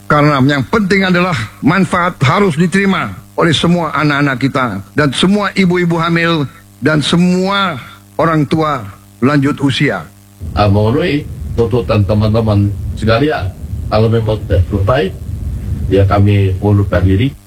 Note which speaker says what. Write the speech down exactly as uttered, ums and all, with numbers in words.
Speaker 1: Karena yang penting adalah manfaat harus diterima oleh semua anak-anak kita dan semua ibu-ibu hamil dan semua orang tua lanjut usia.
Speaker 2: Uh, memenuhi tuntutan teman-teman sekalian. Kalau memang tidak selesai, ya kami mundurkan diri.